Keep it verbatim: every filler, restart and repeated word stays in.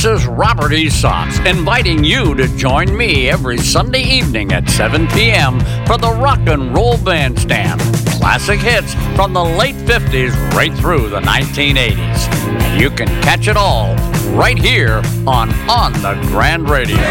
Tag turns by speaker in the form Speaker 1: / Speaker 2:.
Speaker 1: This is Robert Esops inviting you to join me every Sunday evening at seven p.m. for the Rock and Roll Bandstand. Classic hits from the late fifties right through the nineteen eighties. And you can catch it all right here on On the Grand Radio.